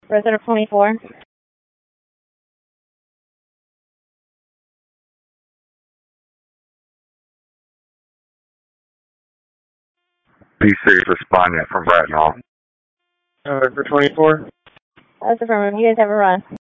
Resident 24. Be safe, responding from Brattonall. For 24. That's affirmative. You guys have a run.